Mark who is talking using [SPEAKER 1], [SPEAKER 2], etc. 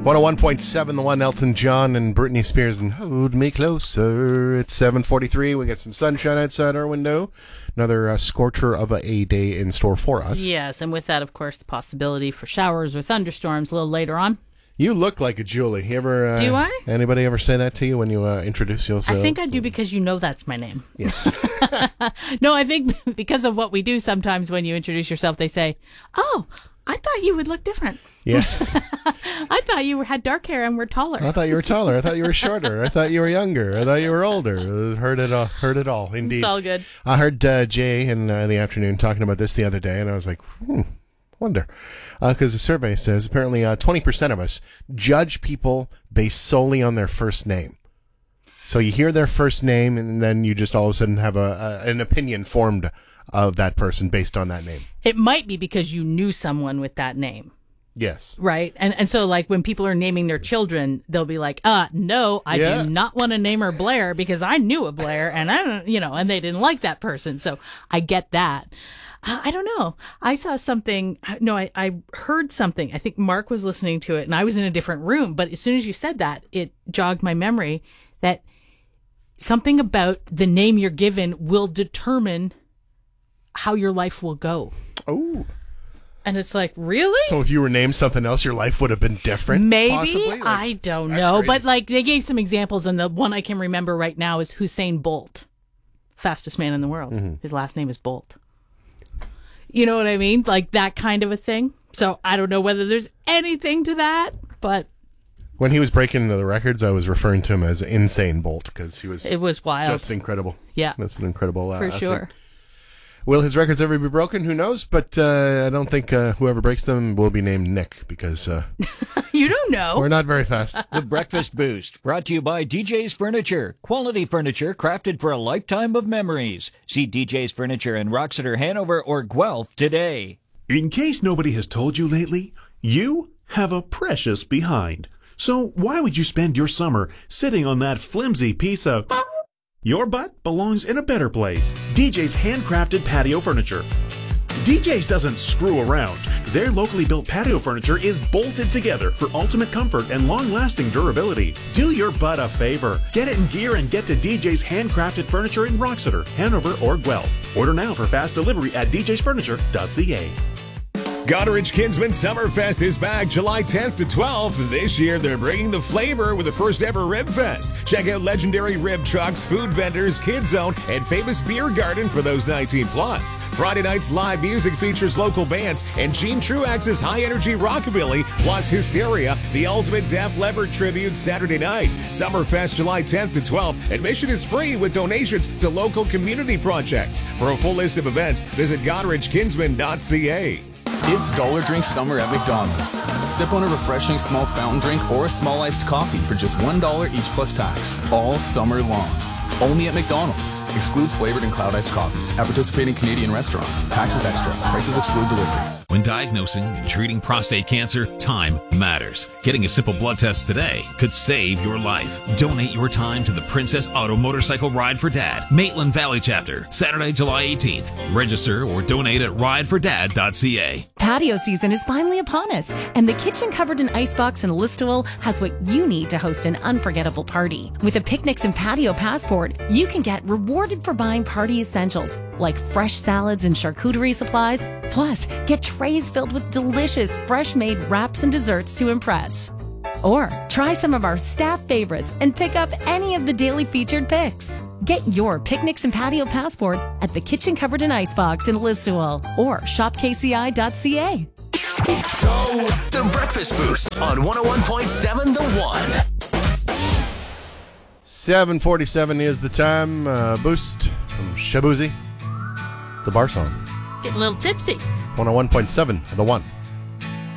[SPEAKER 1] 101.7, the one, Elton John and Britney Spears, and Hold Me Closer. It's 7:43. We got some sunshine outside our window. Another scorcher of a day in store for us.
[SPEAKER 2] Yes, and with that, of course, the possibility for showers or thunderstorms a little later on.
[SPEAKER 1] You look like a Julie. You ever?
[SPEAKER 2] Do I?
[SPEAKER 1] Anybody ever say that to you when you introduce yourself?
[SPEAKER 2] I think I do because you know that's my name.
[SPEAKER 1] Yes.
[SPEAKER 2] No, I think because of what we do sometimes when you introduce yourself, they say, "Oh, I thought you would look different."
[SPEAKER 1] Yes.
[SPEAKER 2] I thought you had dark hair and were taller.
[SPEAKER 1] I thought you were taller. I thought you were shorter. I thought you were younger. I thought you were older. Heard it all. Heard it all. Indeed.
[SPEAKER 2] It's all good.
[SPEAKER 1] I heard Jay in the afternoon talking about this the other day, and I was like, wonder. Because the survey says apparently 20% of us judge people based solely on their first name. So you hear their first name, and then you just all of a sudden have an opinion formed of that person based on that name.
[SPEAKER 2] It might be because you knew someone with that name.
[SPEAKER 1] Yes.
[SPEAKER 2] Right. And so, like, when people are naming their children, they'll be like, no, I do not want to name her Blair because I knew a Blair and I don't, and they didn't like that person. So I get that. I don't know. I saw something. No, I heard something. I think Mark was listening to it and I was in a different room. But as soon as you said that, it jogged my memory that something about the name you're given will determine how your life will go.
[SPEAKER 1] Oh.
[SPEAKER 2] And it's like, really?
[SPEAKER 1] So if you were named something else, your life would have been different?
[SPEAKER 2] Maybe.
[SPEAKER 1] Possibly?
[SPEAKER 2] I don't know.
[SPEAKER 1] Crazy.
[SPEAKER 2] But, like, they gave some examples, and the one I can remember right now is Usain Bolt. Fastest man in the world. Mm-hmm. His last name is Bolt. You know what I mean? Like, that kind of a thing. So I don't know whether there's anything to that, but...
[SPEAKER 1] When he was breaking the records, I was referring to him as Insane Bolt, because he was...
[SPEAKER 2] It was wild.
[SPEAKER 1] Just incredible.
[SPEAKER 2] Yeah.
[SPEAKER 1] That's an incredible...
[SPEAKER 2] For sure.
[SPEAKER 1] thing. Will his records ever be broken? Who knows? But I don't think whoever breaks them will be named Nick because...
[SPEAKER 2] you don't know.
[SPEAKER 1] We're not very fast.
[SPEAKER 3] The Breakfast Boost, brought to you by DJ's Furniture. Quality furniture crafted for a lifetime of memories. See DJ's Furniture in Roxeter, Hanover, or Guelph today.
[SPEAKER 4] In case nobody has told you lately, you have a precious behind. So why would you spend your summer sitting on that flimsy piece of... Your butt belongs in a better place. DJ's handcrafted patio furniture. DJ's doesn't screw around. Their locally built patio furniture is bolted together for ultimate comfort and long-lasting durability. Do your butt a favor. Get it in gear and get to DJ's handcrafted furniture in Roxeter, Hanover, or Guelph. Order now for fast delivery at djsfurniture.ca.
[SPEAKER 5] Goderich Kinsman Summerfest is back July 10th to 12th. This year, they're bringing the flavor with the first ever Rib Fest. Check out legendary rib trucks, food vendors, Kids Zone, and famous beer garden for those 19 plus. Friday night's live music features local bands and Gene Truax's high energy rockabilly, plus Hysteria, the ultimate Def Leppard tribute Saturday night. Summerfest July 10th to 12th. Admission is free with donations to local community projects. For a full list of events, visit GoderichKinsman.ca.
[SPEAKER 6] It's Dollar Drink Summer at McDonald's. Sip on a refreshing small fountain drink or a small iced coffee for just $1 each plus tax, all summer long. Only at McDonald's. Excludes flavored and cloud iced coffees at participating Canadian restaurants. Taxes extra. Prices exclude delivery.
[SPEAKER 7] When diagnosing and treating prostate cancer, time matters. Getting a simple blood test today could save your life. Donate your time to the Princess Auto Motorcycle Ride for Dad, Maitland Valley Chapter, Saturday, July 18th. Register or donate at ridefordad.ca.
[SPEAKER 8] Patio season is finally upon us, and the Kitchen Covered in Icebox in Listowel has what you need to host an unforgettable party. With a Picnics and Patio Passport, you can get rewarded for buying party essentials like fresh salads and charcuterie supplies. Plus, get trays filled with delicious, fresh-made wraps and desserts to impress. Or try some of our staff favorites and pick up any of the daily featured picks. Get your Picnics and Patio Passport at the Kitchen Covered in Icebox in Listowel or shopkci.ca.
[SPEAKER 9] The Breakfast Boost on 101.7 The One.
[SPEAKER 1] 7:47 is the time. Boost from Shabuzi. The bar song.
[SPEAKER 2] Get a little tipsy.
[SPEAKER 1] 101.7 The One.